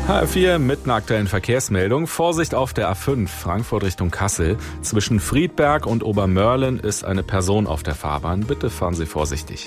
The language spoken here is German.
HR4 mit einer aktuellen Verkehrsmeldung. Vorsicht auf der A5 Frankfurt Richtung Kassel. Zwischen Friedberg und Obermörlen ist eine Person auf der Fahrbahn. Bitte fahren Sie vorsichtig.